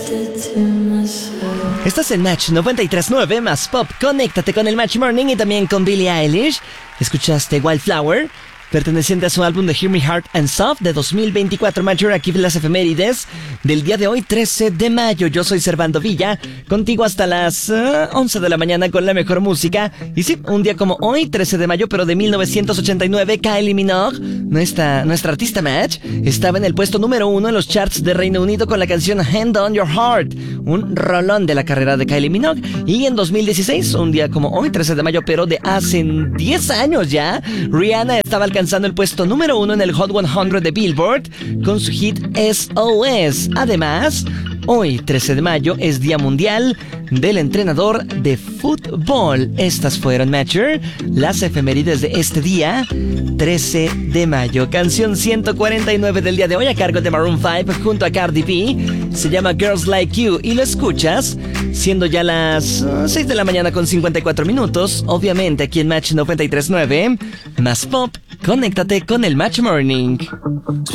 Estás en Match 93.9 más Pop. Conéctate con el Match Morning y también con Billie Eilish. Escuchaste Wildflower, perteneciente a su álbum de Hear Me Heart and Soft de 2024. Major, aquí las efemérides del día de hoy, 13 de mayo. Yo soy Servando Villa, contigo hasta las 11 de la mañana con la mejor música. Y sí, un día como hoy, 13 de mayo, pero de 1989, Kylie Minogue, nuestra artista Match, estaba en el puesto número 1 en los charts de Reino Unido con la canción Hand on Your Heart, un rolón de la carrera de Kylie Minogue. Y en 2016, un día como hoy, 13 de mayo, pero de hace 10 años ya, Rihanna estaba alcanzando el puesto número 1 en el Hot 100 de Billboard con su hit SOS. Además, hoy, 13 de mayo, es Día Mundial del Entrenador de Fútbol. Estas fueron, Matcher, las efemérides de este día, 13 de mayo. Canción 149 del día de hoy a cargo de Maroon 5 junto a Cardi B. Se llama Girls Like You y lo escuchas siendo ya las 6 de la mañana con 54 minutos. Obviamente aquí en Match 93.9 más Pop. Conéctate con el Match Morning.